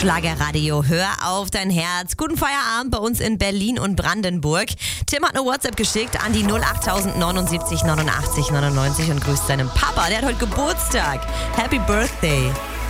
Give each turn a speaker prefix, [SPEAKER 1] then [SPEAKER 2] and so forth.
[SPEAKER 1] Schlagerradio, hör auf dein Herz. Guten Feierabend bei uns in Berlin und Brandenburg. Tim hat eine WhatsApp geschickt an die 08079 89 99 und grüßt seinen Papa. Der hat heute Geburtstag. Happy Birthday.